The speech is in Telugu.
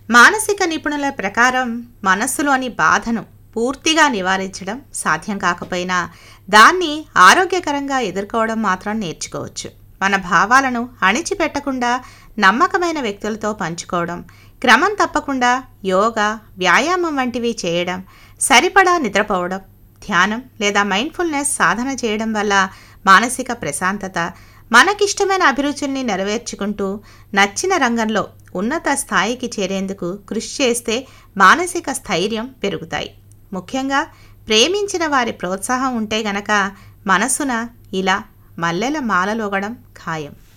మానసిక నిపుణుల ప్రకారం మనస్సులోని బాధను పూర్తిగా నివారించడం సాధ్యం కాకపోయినా దాన్ని ఆరోగ్యకరంగా ఎదుర్కోవడం మాత్రం నేర్చుకోవచ్చు. మన భావాలను అణిచిపెట్టకుండా నమ్మకమైన వ్యక్తులతో పంచుకోవడం, క్రమం తప్పకుండా యోగా, వ్యాయామం వంటివి చేయడం, సరిపడా నిద్రపోవడం, ధ్యానం లేదా మైండ్ఫుల్నెస్ సాధన చేయడం వల్ల మానసిక ప్రశాంతత, మనకిష్టమైన అభిరుచుల్ని నెరవేర్చుకుంటూ నచ్చిన రంగంలో ఉన్నత స్థాయికి చేరేందుకు కృషి చేస్తే మానసిక స్థైర్యం పెరుగుతాయి. ముఖ్యంగా ప్రేమించిన వారి ప్రోత్సాహం ఉంటే గనక మనసున ఇలా మల్లెల మాలలోగడం ఖాయం.